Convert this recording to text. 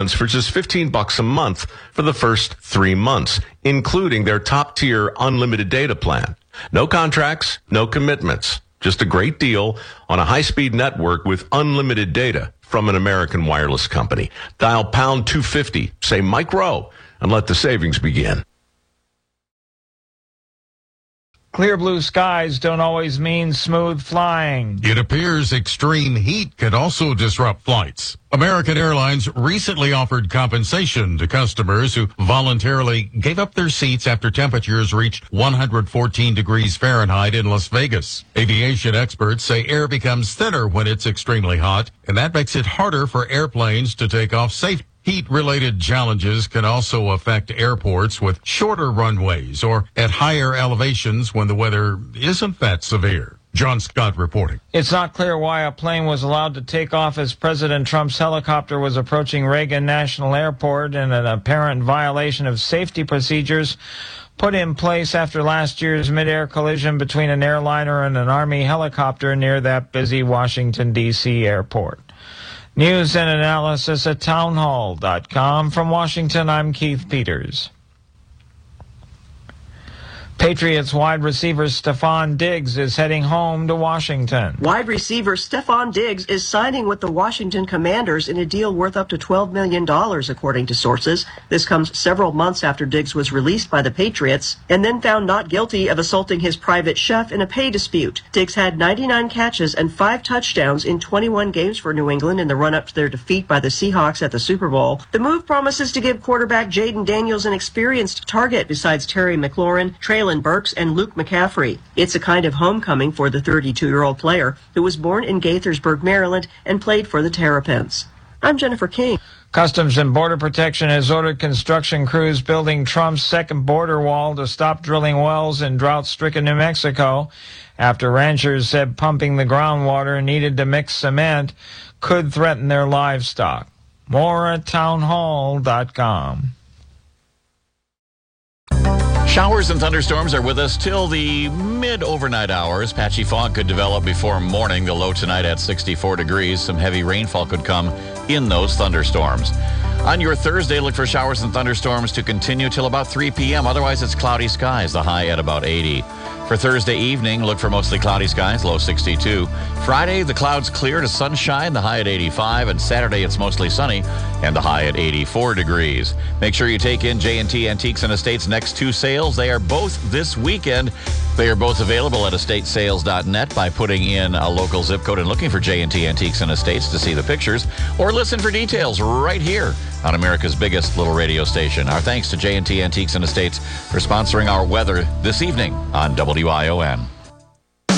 Airlines for just $15 a month for the first 3 months, including their top-tier unlimited data plan. No contracts, no commitments. Just a great deal on a high-speed network with unlimited data from an American wireless company. Dial pound 250, say Mike Rowe, and let the savings begin. Clear blue skies don't always mean smooth flying. It appears extreme heat could also disrupt flights. American Airlines recently offered compensation to customers who voluntarily gave up their seats after temperatures reached 114 degrees Fahrenheit in Las Vegas. Aviation experts say air becomes thinner when it's extremely hot, and that makes it harder for airplanes to take off safely. Heat-related challenges can also affect airports with shorter runways or at higher elevations when the weather isn't that severe. John Scott reporting. It's not clear why a plane was allowed to take off as President Trump's helicopter was approaching Reagan National Airport in an apparent violation of safety procedures put in place after last year's mid-air collision between an airliner and an Army helicopter near that busy Washington, D.C. airport. News and analysis at townhall.com. From Washington, I'm Keith Peters. Patriots wide receiver Stefon Diggs is heading home to Washington. Wide receiver Stefon Diggs is signing with the Washington Commanders in a deal worth up to $12 million, according to sources. This comes several months after Diggs was released by the Patriots and then found not guilty of assaulting his private chef in a pay dispute. Diggs had 99 catches and 5 touchdowns in 21 games for New England in the run-up to their defeat by the Seahawks at the Super Bowl. The move promises to give quarterback Jaden Daniels an experienced target besides Terry McLaurin, Traylon Burks, and Luke McCaffrey. It's a kind of homecoming for the 32-year-old player who was born in Gaithersburg, Maryland, and played for the Terrapins. I'm Jennifer King. Customs and Border Protection has ordered construction crews building Trump's second border wall to stop drilling wells in drought-stricken New Mexico after ranchers said pumping the groundwater needed to mix cement could threaten their livestock. More at townhall.com. Showers and thunderstorms are with us till the mid-overnight hours. Patchy fog could develop before morning. The low tonight at 64 degrees. Some heavy rainfall could come in those thunderstorms. On your Thursday, look for showers and thunderstorms to continue till about 3 p.m. Otherwise, it's cloudy skies, the high at about 80. For Thursday evening, look for mostly cloudy skies, low 62. Friday, the clouds clear to sunshine, the high at 85. And Saturday, it's mostly sunny and the high at 84 degrees. Make sure you take in J&T Antiques and Estates' next 2 sales. They are both this weekend. They are both available at estatesales.net by putting in a local zip code and looking for J&T Antiques and Estates to see the pictures, or listen for details right here on America's biggest little radio station. Our thanks to J&T Antiques and Estates for sponsoring our weather this evening on WION.